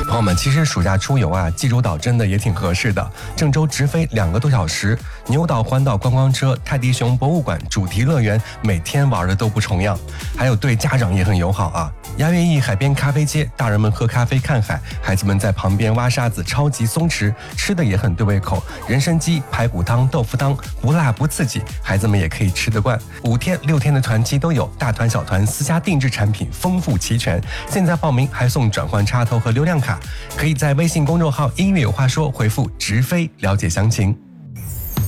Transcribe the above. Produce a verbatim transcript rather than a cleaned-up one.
朋友们，其实暑假出游啊，济州岛真的也挺合适的。郑州直飞两个多小时，牛岛环岛观光车、泰迪熊博物馆、主题乐园，每天玩的都不重样。还有对家长也很友好啊。鸭跃驿海边咖啡街，大人们喝咖啡看海，孩子们在旁边挖沙子，超级松弛，吃的也很对胃口。人参鸡、排骨汤、豆腐汤，不辣不刺激，孩子们也可以吃得惯。五天六天的团期都有，大团小团私家定制产品丰富齐全。现在报名还送转换插头和流量卡，可以在微信公众号“音乐有话说”回复“直飞”了解详情。